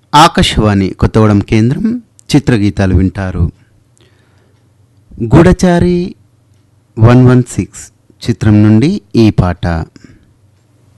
ఆకాశవాణి కొత్తగూడెం కేంద్రం చిత్రగీతాలు వింటారు. గూఢచారి 116 చిత్రం నుండి ఈ పాట.